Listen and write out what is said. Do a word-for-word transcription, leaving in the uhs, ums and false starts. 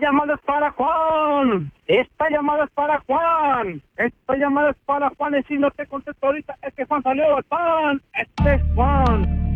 llamada es para Juan. Esta llamada es para Juan. Esta llamada es para Juan. Y si no te contesto ahorita, es que Juan salió del pan. Este es Juan.